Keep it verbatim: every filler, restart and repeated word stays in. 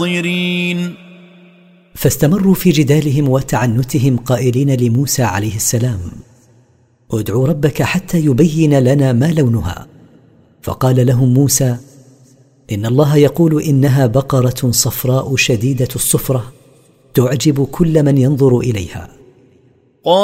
فاستمروا في جدالهم وتعنتهم قائلين لموسى عليه السلام: ادعوا ربك حتى يبين لنا ما لونها. فقال لهم موسى: إن الله يقول إنها بقرة صفراء شديدة الصفرة تعجب كل من ينظر إليها.